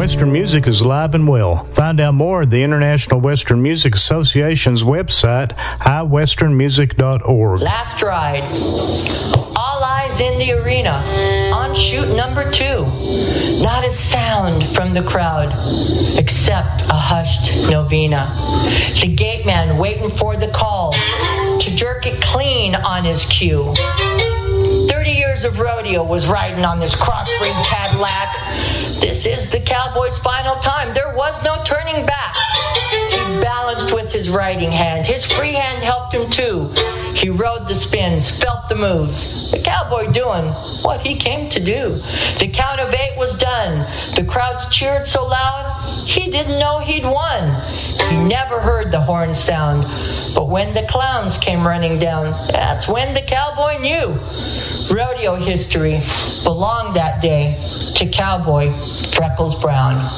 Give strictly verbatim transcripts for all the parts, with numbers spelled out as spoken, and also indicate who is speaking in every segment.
Speaker 1: Western music is alive and well. Find out more at the International Western Music Association's website, i western music dot org.
Speaker 2: Last ride. All eyes in the arena. On chute number two. Not a sound from the crowd, except a hushed novena. The gate man waiting for the call to jerk it clean on his cue. Thirty years of rodeo was riding on this cross-breed Cadillac. This is the cowboy's final time. There was no turning back. He balanced with his riding hand. His free hand helped him too. He rode the spins, felt the moves. The cowboy doing what he came to do. The count of eight was done. The crowds cheered so loud, he didn't know he'd won. He never heard the horn sound. But when the clowns came running down, that's when the cowboy knew. Rodeo history belonged that day to Cowboy Freckles Brown.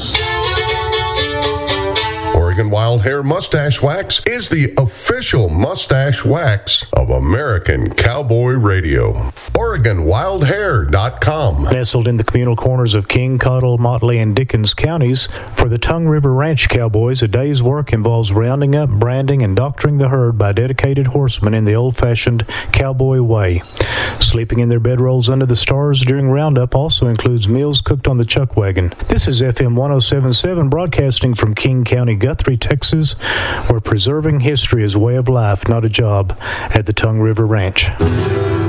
Speaker 3: Oregon Wild Hair Mustache Wax is the official mustache wax of American Cowboy Radio. Oregon Wild Hair dot com.
Speaker 1: Nestled in the communal corners of King, Cottle, Motley, and Dickens counties, for the Tongue River Ranch Cowboys, a day's work involves rounding up, branding, and doctoring the herd by dedicated horsemen in the old-fashioned cowboy way. Sleeping in their bedrolls under the stars during roundup also includes meals cooked on the chuck wagon. This is F M one oh seven point seven broadcasting from King County, Guthrie, Texas, where preserving history is a way of life, not a job, at the Tongue River Ranch.